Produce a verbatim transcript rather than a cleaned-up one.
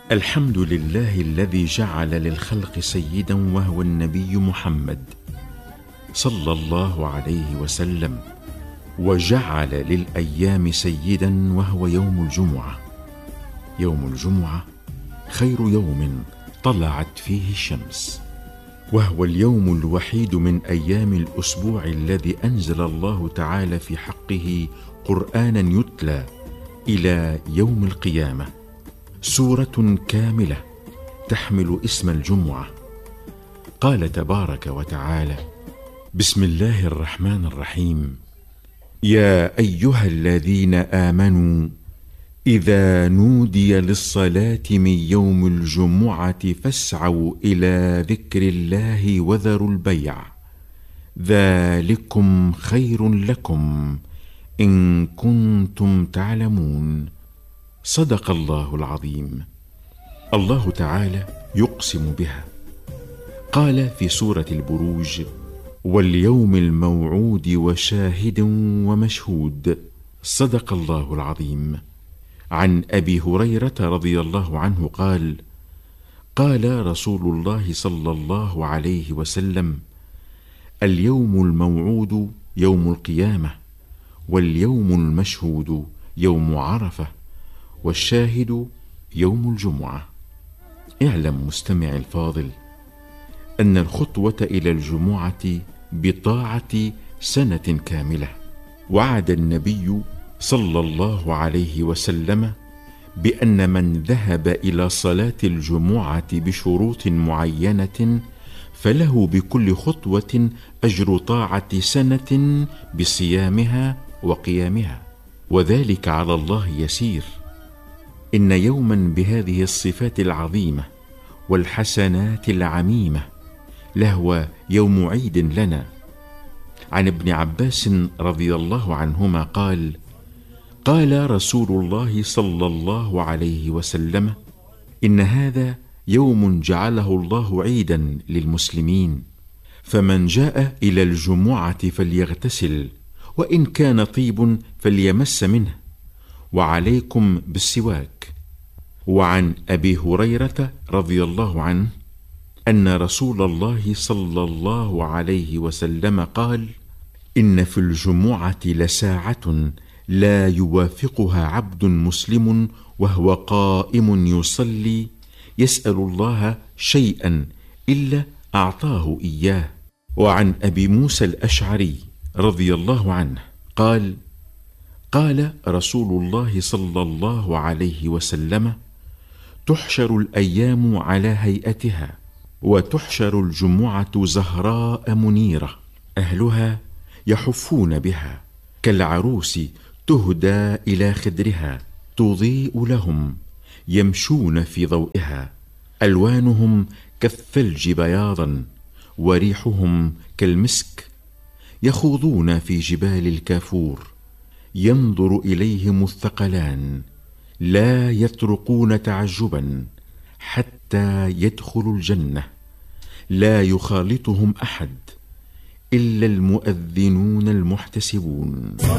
الحمد لله الذي جعل للخلق سيدا وهو النبي محمد صلى الله عليه وسلم، وجعل للأيام سيدا وهو يوم الجمعة. يوم الجمعة خير يوم طلعت فيه الشمس، وهو اليوم الوحيد من أيام الأسبوع الذي أنزل الله تعالى في حقه قرآنا يتلى إلى يوم القيامة، سورة كاملة تحمل اسم الجمعة. قال تبارك وتعالى: بسم الله الرحمن الرحيم، يا أيها الذين آمنوا إذا نودي للصلاة من يوم الجمعة فاسعوا إلى ذكر الله وذروا البيع، ذلكم خير لكم إن كنتم تعلمون. صدق الله العظيم. الله تعالى يقسم بها، قال في سورة البروج: واليوم الموعود وشاهد ومشهود. صدق الله العظيم. عن أبي هريرة رضي الله عنه قال: قال رسول الله صلى الله عليه وسلم: اليوم الموعود يوم القيامة، واليوم المشهود يوم عرفة، والشاهد يوم الجمعة. اعلم مستمع الفاضل أن الخطوة إلى الجمعة بطاعة سنة كاملة. وعد النبي صلى الله عليه وسلم بأن من ذهب إلى صلاة الجمعة بشروط معينة فله بكل خطوة أجر طاعة سنة بصيامها وقيامها، وذلك على الله يسير. إن يوما بهذه الصفات العظيمة والحسنات العميمة لهو يوم عيد لنا. عن ابن عباس رضي الله عنهما قال: قال رسول الله صلى الله عليه وسلم: إن هذا يوم جعله الله عيدا للمسلمين، فمن جاء إلى الجمعة فليغتسل، وإن كان طيب فليمس منه، وعليكم بالسواك. وعن أبي هريرة رضي الله عنه أن رسول الله صلى الله عليه وسلم قال: إن في الجمعة لساعة لا يوافقها عبد مسلم وهو قائم يصلي يسأل الله شيئا إلا أعطاه إياه. وعن أبي موسى الأشعري رضي الله عنه قال: قال رسول الله صلى الله عليه وسلم: تحشر الأيام على هيئتها، وتحشر الجمعة زهراء منيرة، أهلها يحفون بها كالعروس تهدى إلى خدرها، تضيء لهم، يمشون في ضوئها، ألوانهم كالثلج بياضا، وريحهم كالمسك، يخوضون في جبال الكافور، ينظر إليهم الثقلان، لا يطرقون تعجبا حتى يدخلوا الجنة، لا يخالطهم أحد إلا المؤذنون المحتسبون.